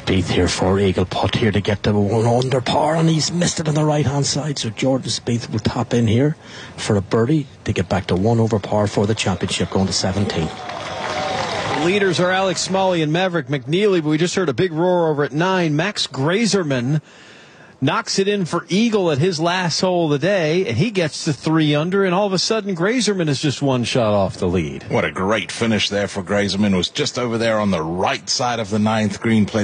Spieth here for eagle putt here to get the one under par, and he's missed it on the right hand side, so Jordan Spieth will tap in here for a birdie to get back to 1 over par for the championship, going to 17. Leaders are Alex Smalley and Maverick McNeely, but we just heard a big roar over at 9. Max Grazerman knocks it in for eagle at his last hole of the day, and he gets to 3 under, and all of a sudden Grazerman is just one shot off the lead. What a great finish there for Grazerman. Was just over there on the right side of the 9th green, played